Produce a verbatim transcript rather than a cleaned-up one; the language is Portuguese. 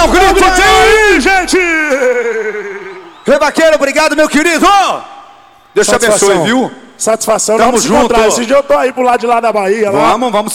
Dá um grito aí, gente! Rebaqueiro, obrigado, meu querido! Deus te abençoe, viu? Satisfação, Tamo vamos se junto. encontrar. Esse dia eu tô aí pro lado de lá da Bahia. Vamos, lá. vamos.